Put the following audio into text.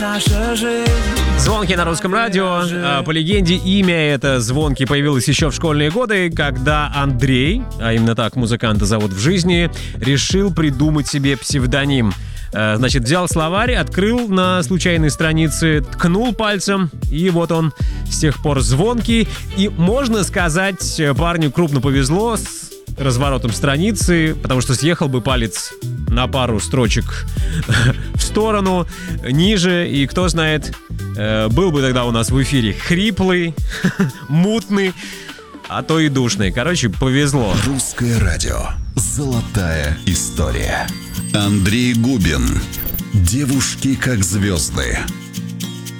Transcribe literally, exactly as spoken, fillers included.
Звонки на русском радио. По легенде, имя это Звонки появилось еще в школьные годы, когда Андрей, а именно так музыканта зовут в жизни, решил придумать себе псевдоним. Значит, взял словарь, открыл на случайной странице, ткнул пальцем, и вот он с тех пор Звонкий. И можно сказать, парню крупно повезло с разворотом страницы, потому что съехал бы палец на пару строчек в сторону, ниже, и кто знает, был бы тогда у нас в эфире хриплый, мутный, а то и душный. Короче, повезло. Русское радио. Золотая история. Андрей Губин. Девушки как звезды.